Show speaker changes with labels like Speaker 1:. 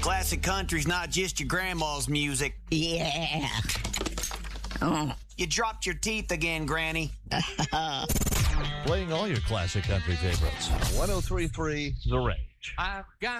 Speaker 1: Classic country's not just your grandma's music.
Speaker 2: Yeah. Oh.
Speaker 1: You dropped your teeth again, Granny.
Speaker 3: Playing all your classic country favorites. 103.3 The Range.
Speaker 4: I've got